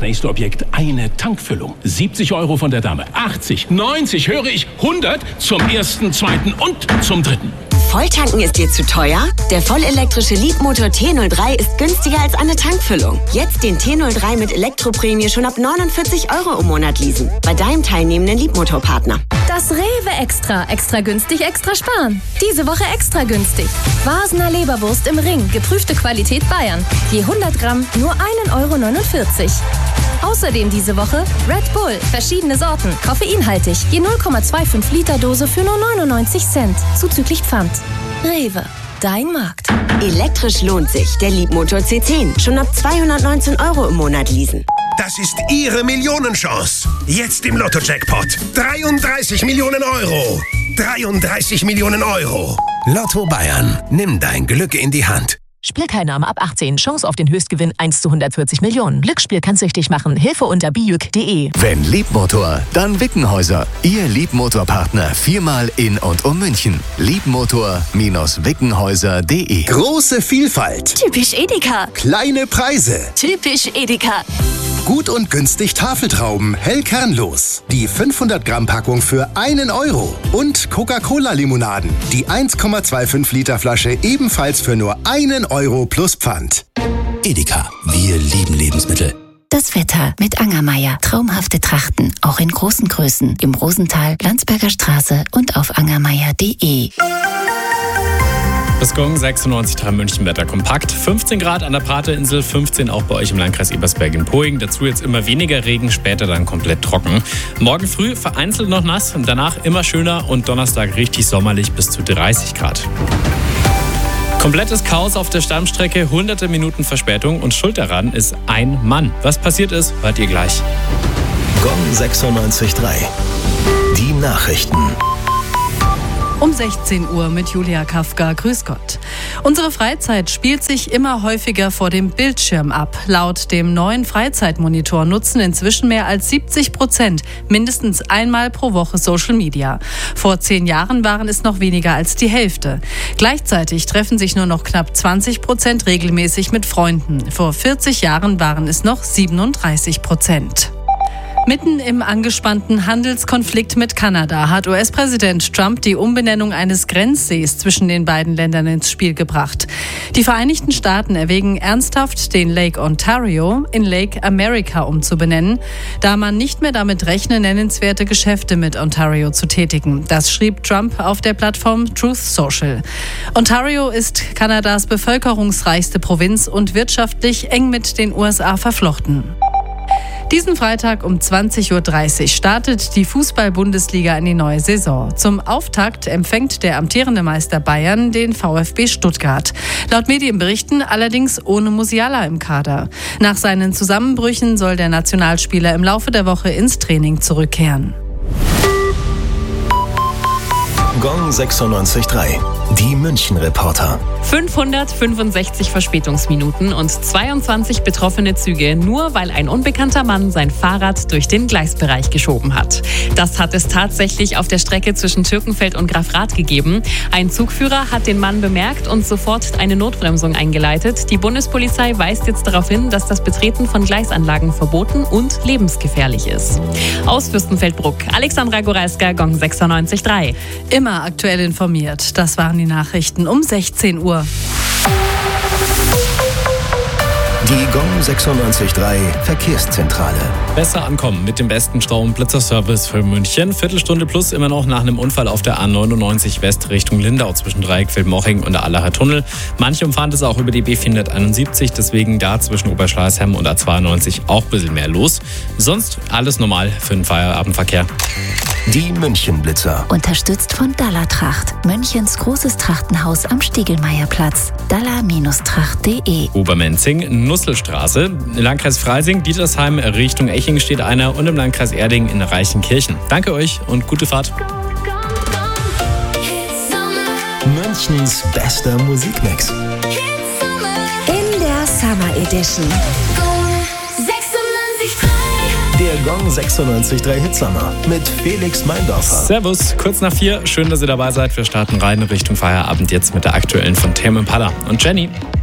nächste Objekt eine Tankfüllung. 70 € von der Dame. 80, 90, höre ich 100 zum ersten, zweiten und zum dritten. Volltanken ist dir zu teuer? Der vollelektrische Leapmotor T03 ist günstiger als eine Tankfüllung. Jetzt den T03 mit Elektroprämie schon ab 49 € im Monat leasen. Bei deinem teilnehmenden Leapmotor-Partner. Das Rewe Extra. Extra günstig, extra sparen. Diese Woche extra günstig. Wasner Leberwurst im Ring. Geprüfte Qualität Bayern. Je 100 Gramm nur 1,49 €. Außerdem diese Woche Red Bull. Verschiedene Sorten. Koffeinhaltig. Je 0,25 Liter Dose für nur 99 Cent. Zuzüglich Pfand. Rewe. Dein Markt. Elektrisch lohnt sich. Der Leapmotor C10. Schon ab 219 € im Monat leasen. Das ist Ihre Millionenchance. Jetzt im Lotto-Jackpot. 33 Millionen €. 33 Millionen €. Lotto Bayern. Nimm dein Glück in die Hand. Spielteilnahme ab 18. Chance auf den Höchstgewinn 1 zu 140 Millionen. Glücksspiel kann süchtig machen. Hilfe unter biüg.de. Wenn Leapmotor, dann Wickenhäuser. Ihr Leapmotor-Partner viermal in und um München. Leapmotor-wickenhäuser.de. Große Vielfalt. Typisch Edeka. Kleine Preise. Typisch Edeka. Gut und günstig Tafeltrauben, hell kernlos. Die 500 Gramm Packung für 1 €. Und Coca-Cola-Limonaden. Die 1,25 Liter Flasche ebenfalls für nur 1 € plus Pfand. Edeka, wir lieben Lebensmittel. Das Wetter mit Angermeier. Traumhafte Trachten, auch in großen Größen. Im Rosental, Landsberger Straße und auf angermeier.de. Das Gong 96,3 München Wetter kompakt. 15 Grad an der Praterinsel, 15 auch bei euch im Landkreis Ebersberg-Poing. Dazu jetzt immer weniger Regen, später dann komplett trocken. Morgen früh vereinzelt noch nass und danach immer schöner und Donnerstag richtig sommerlich bis zu 30 Grad. Komplettes Chaos auf der Stammstrecke, hunderte Minuten Verspätung und schuld daran ist ein Mann. Was passiert ist, hört ihr gleich. Gong 96,3. Die Nachrichten. Um 16 Uhr mit Julia Kafka. Grüß Gott. Unsere Freizeit spielt sich immer häufiger vor dem Bildschirm ab. Laut dem neuen Freizeitmonitor nutzen inzwischen mehr als 70% mindestens einmal pro Woche Social Media. Vor 10 Jahren waren es noch weniger als die Hälfte. Gleichzeitig treffen sich nur noch knapp 20% regelmäßig mit Freunden. Vor 40 Jahren waren es noch 37%. Mitten im angespannten Handelskonflikt mit Kanada hat US-Präsident Trump die Umbenennung eines Grenzsees zwischen den beiden Ländern ins Spiel gebracht. Die Vereinigten Staaten erwägen ernsthaft, den Lake Ontario in Lake America umzubenennen, da man nicht mehr damit rechne, nennenswerte Geschäfte mit Ontario zu tätigen. Das schrieb Trump auf der Plattform Truth Social. Ontario ist Kanadas bevölkerungsreichste Provinz und wirtschaftlich eng mit den USA verflochten. Diesen Freitag um 20.30 Uhr startet die Fußball-Bundesliga in die neue Saison. Zum Auftakt empfängt der amtierende Meister Bayern den VfB Stuttgart. Laut Medienberichten allerdings ohne Musiala im Kader. Nach seinen Zusammenbrüchen soll der Nationalspieler im Laufe der Woche ins Training zurückkehren. Gong 96,3. Die München-Reporter. 565 Verspätungsminuten und 22 betroffene Züge, nur weil ein unbekannter Mann sein Fahrrad durch den Gleisbereich geschoben hat. Das hat es tatsächlich auf der Strecke zwischen Türkenfeld und Grafrath gegeben. Ein Zugführer hat den Mann bemerkt und sofort eine Notbremsung eingeleitet. Die Bundespolizei weist jetzt darauf hin, dass das Betreten von Gleisanlagen verboten und lebensgefährlich ist. Aus Fürstenfeldbruck, Alexandra Goralska, Gong 96,3. Immer aktuell informiert. Das waren die Nachrichten um 16 Uhr. Die Gong 96,3 Verkehrszentrale. Besser ankommen mit dem besten Stau- und Blitzerservice für München. Viertelstunde plus immer noch nach einem Unfall auf der A99 West Richtung Lindau zwischen Dreieckfeld-Moching und der Allacher Tunnel. Manche umfahren das auch über die B471, deswegen da zwischen Oberschleißheim und A92 auch ein bisschen mehr los. Sonst alles normal für den Feierabendverkehr. Die München-Blitzer. Unterstützt von Dallertracht. Münchens großes Trachtenhaus am Stiegelmeierplatz. Daller-tracht.de. Obermenzing, Nusselstraße. Im Landkreis Freising, Dietersheim, Richtung Eching steht einer und im Landkreis Erding in Reichenkichen. Danke euch und gute Fahrt. Münchens bester Musikmix. In der Summer Edition. Der Gong 96,3 Hitsummer mit Felix Meindorfer. Servus, kurz nach 4. Schön, dass ihr dabei seid. Wir starten rein in Richtung Feierabend jetzt mit der aktuellen von Tame Impala und Jenny.